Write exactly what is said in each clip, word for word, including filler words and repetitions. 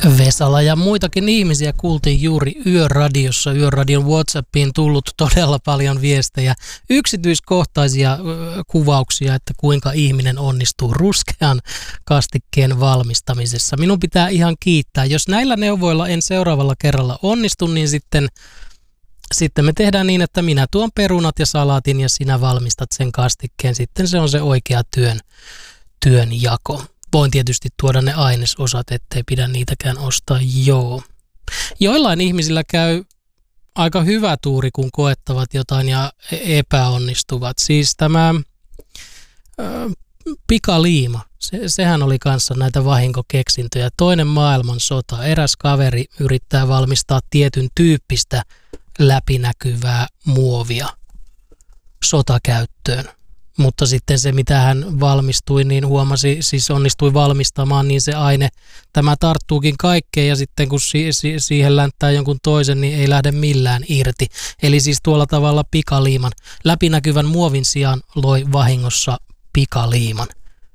Vesala ja muitakin ihmisiä kuultiin juuri Yöradiossa. Yöradion WhatsAppiin tullut todella paljon viestejä, yksityiskohtaisia ö, kuvauksia, että kuinka ihminen onnistuu ruskean kastikkeen valmistamisessa. Minun pitää ihan kiittää. Jos näillä neuvoilla en seuraavalla kerralla onnistu, niin sitten, sitten me tehdään niin, että minä tuon perunat ja salaatin ja sinä valmistat sen kastikkeen. Sitten se on se oikea työn, työnjako. Voin tietysti tuoda ne ainesosat, ettei pidä niitäkään ostaa, joo. Joillain ihmisillä käy aika hyvä tuuri, kun koettavat jotain ja epäonnistuvat. Siis tämä ö, pikaliima, se, sehän oli kanssa näitä vahinkokeksintöjä. Toinen maailmansota, eräs kaveri yrittää valmistaa tietyn tyyppistä läpinäkyvää muovia sotakäyttöön. Mutta sitten se, mitä hän valmistui, niin huomasi, siis onnistui valmistamaan, niin se aine, tämä tarttuukin kaikkeen ja sitten kun si- si- siihen länttää jonkun toisen, niin ei lähde millään irti. Eli siis tuolla tavalla pikaliiman. Läpinäkyvän muovin sijaan loi vahingossa pikaliiman.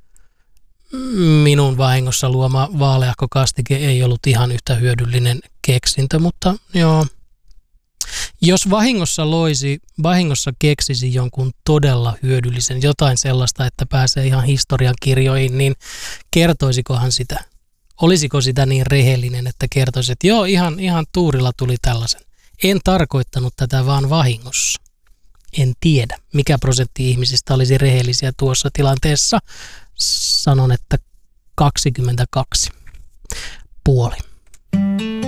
Minun vahingossa luoma vaaleahko kastike ei ollut ihan yhtä hyödyllinen keksintö, mutta joo. Jos vahingossa loisi, vahingossa keksisi jonkun todella hyödyllisen, jotain sellaista, että pääsee ihan historian kirjoihin, niin kertoisikohan sitä? Olisiko sitä niin rehellinen, että kertoisi, että joo, ihan, ihan tuurilla tuli tällaisen. En tarkoittanut tätä vaan vahingossa. En tiedä, mikä prosentti ihmisistä olisi rehellisiä tuossa tilanteessa. Sanon, että kaksikymmentäkaksi puoli.